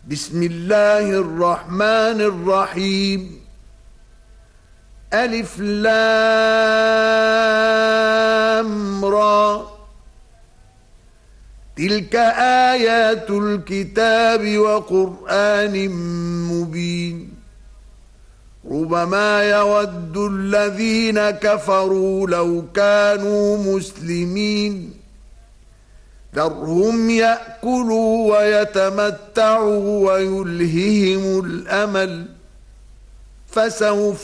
بسم الله الرحمن الرحيم. ألف لام را، تلك آيات الكتاب وقرآن مبين. ربما يود الذين كفروا لو كانوا مسلمين. ذرهم يأكلوا ويتمتعوا ويلههم الأمل، فسوف